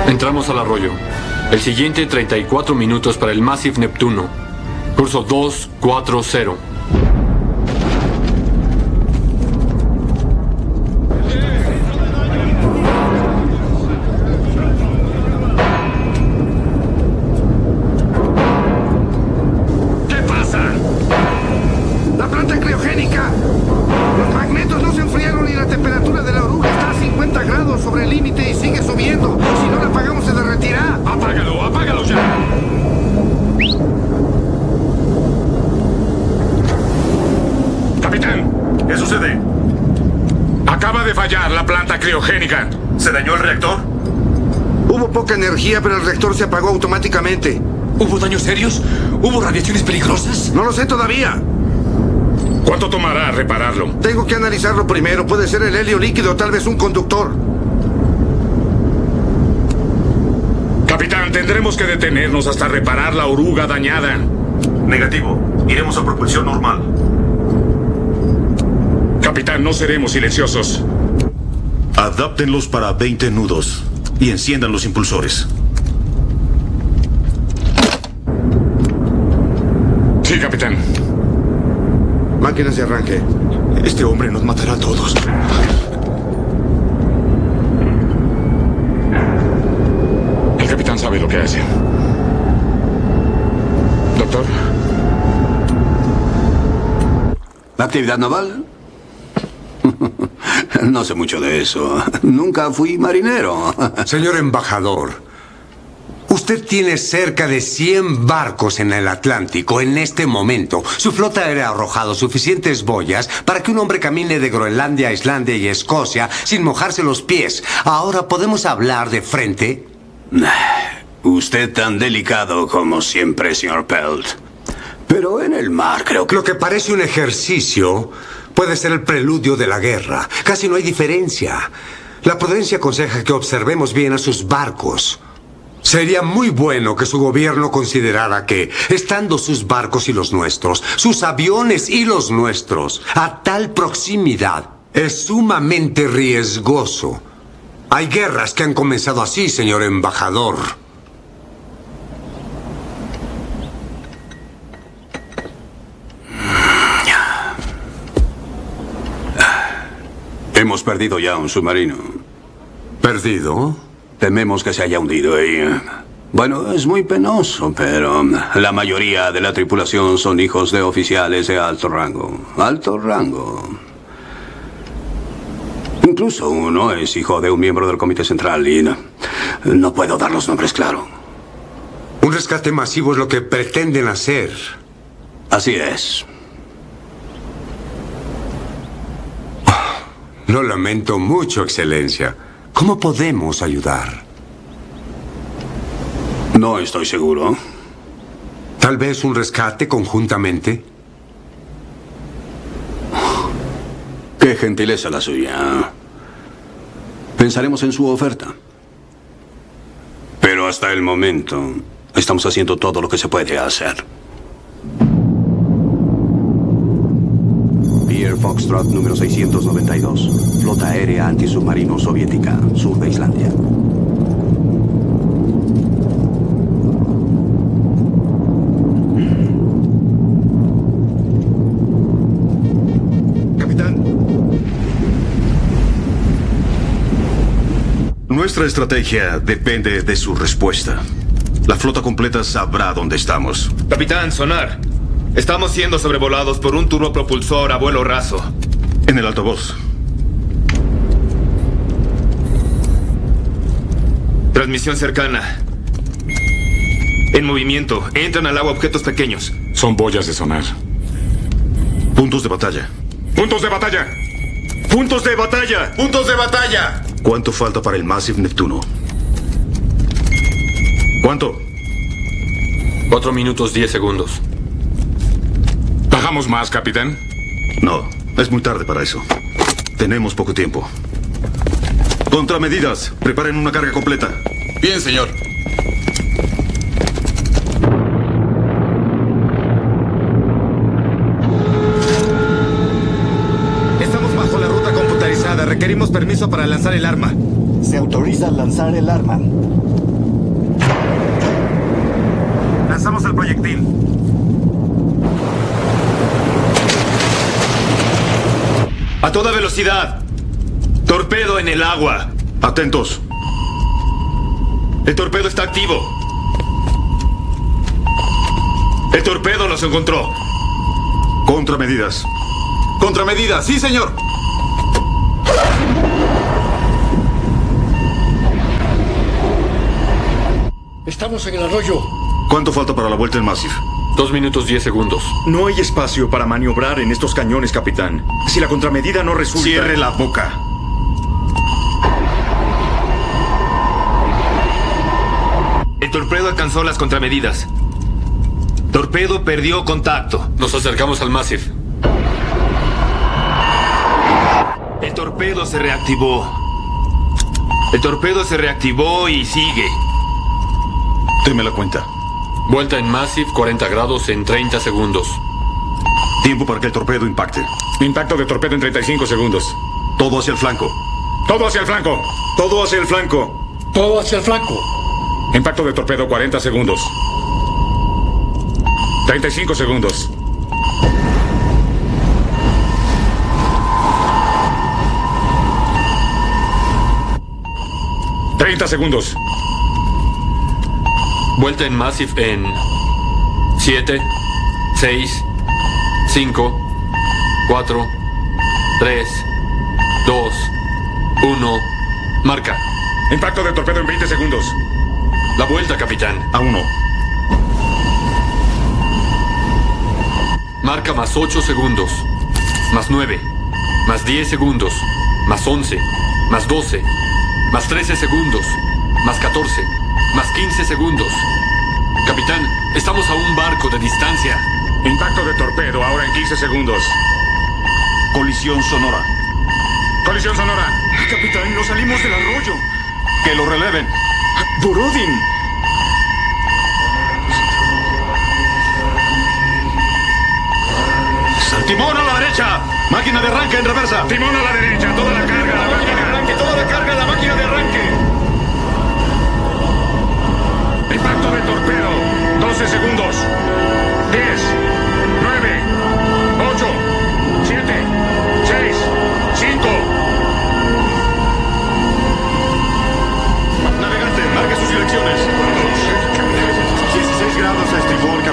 Entramos al arroyo. El siguiente 34 minutos para el Massive Neptuno. Curso 240. ¿Qué pasa? ¡La planta criogénica! Los magnetos no se enfriaron y la temperatura de la oruga está a 50 grados sobre el límite y sigue subiendo. Si no la apagamos se derretirá. ¡Apágalo, apágalo ya! Capitán, ¿qué sucede? Acaba de fallar la planta criogénica. ¿Se dañó el reactor? Hubo poca energía, pero el reactor se apagó automáticamente. ¿Hubo daños serios? ¿Hubo radiaciones peligrosas? No lo sé todavía. ¿Cuánto tomará repararlo? Tengo que analizarlo primero. Puede ser el helio líquido o tal vez un conductor. Capitán, tendremos que detenernos hasta reparar la oruga dañada. Negativo. Iremos a propulsión normal. Capitán, no seremos silenciosos. Adáptenlos para 20 nudos y enciendan los impulsores. Sí, capitán. Máquinas de arranque. Este hombre nos matará a todos. El capitán sabe lo que hace. Doctor. ¿La actividad naval? No sé mucho de eso. Nunca fui marinero. Señor embajador, usted tiene cerca de 100 barcos en el Atlántico en este momento. Su flota aérea ha arrojado suficientes boyas para que un hombre camine de Groenlandia a Islandia y Escocia sin mojarse los pies. Ahora, ¿podemos hablar de frente? Usted tan delicado como siempre, señor Pelt. Pero en el mar creo que... Lo que parece un ejercicio puede ser el preludio de la guerra. Casi no hay diferencia. La prudencia aconseja que observemos bien a sus barcos. Sería muy bueno que su gobierno considerara que, estando sus barcos y los nuestros, sus aviones y los nuestros, a tal proximidad, es sumamente riesgoso. Hay guerras que han comenzado así, señor embajador. Hemos perdido ya un submarino. ¿Perdido? Tememos que se haya hundido y... Bueno, es muy penoso, pero la mayoría de la tripulación son hijos de oficiales de alto rango. Alto rango. Incluso uno es hijo de un miembro del Comité Central y no puedo dar los nombres claro. Un rescate masivo es lo que pretenden hacer. Así es. Lo lamento mucho, Excelencia. ¿Cómo podemos ayudar? No estoy seguro. ¿Tal vez un rescate conjuntamente? Qué gentileza la suya. Pensaremos en su oferta. Pero hasta el momento, estamos haciendo todo lo que se puede hacer. Pierre Foxtrot número 692. Flota aérea antisubmarino soviética, sur de Islandia. Nuestra estrategia depende de su respuesta. La flota completa sabrá dónde estamos. Capitán, sonar. Estamos siendo sobrevolados por un turbopropulsor a vuelo raso. En el altavoz. Transmisión cercana. En movimiento. Entran al agua objetos pequeños. Son boyas de sonar. Puntos de batalla. ¡Puntos de batalla! ¡Puntos de batalla! ¡Puntos de batalla! ¿Cuánto falta para el Massive Neptuno? ¿Cuánto? 4 minutos 10 segundos. ¿Bajamos más, capitán? No, es muy tarde para eso. Tenemos poco tiempo. Contramedidas. Preparen una carga completa. Bien, señor. Estamos bajo la ruta computarizada. Requerimos permiso para lanzar el arma. Se autoriza lanzar el arma. Lanzamos el proyectil. A toda velocidad. Torpedo en el agua. Atentos. El torpedo está activo. El torpedo nos encontró. Contramedidas. Contramedidas, sí, señor. Estamos en el arroyo. ¿Cuánto falta para la vuelta en Massive? 2 minutos 10 segundos. No hay espacio para maniobrar en estos cañones, capitán. Si la contramedida no resulta... Cierre la boca. El torpedo alcanzó las contramedidas. Torpedo perdió contacto. Nos acercamos al Massive. El torpedo se reactivó. El torpedo se reactivó y sigue. Deme la cuenta. Vuelta en Massive, 40 grados en 30 segundos. Tiempo para que el torpedo impacte. Impacto de torpedo en 35 segundos. Todo hacia el flanco. Todo hacia el flanco. Todo hacia el flanco. Todo hacia el flanco. Impacto de torpedo 40 segundos. 35 segundos. ...30 segundos. Vuelta en Massive en 7, 6, 5, 4, 3, 2, 1. Marca. Impacto de torpedo en 20 segundos. La vuelta, capitán. Aún no. Marca más 8 segundos. Más 9. Más 10 segundos. Más 11. Más 12. Más 13 segundos. Más 14. Más 15 segundos. Capitán, estamos a un barco de distancia. Impacto de torpedo ahora en 15 segundos. Colisión sonora. Colisión sonora. Capitán, nos salimos del arroyo. Que lo releven. Borodin. ¡Timón a la derecha! ¡Máquina de arranque en reversa! Timón a la derecha, toda la carga, la máquina de arranque, toda la carga, la máquina de arranque. Impacto de torpedo, 12 segundos.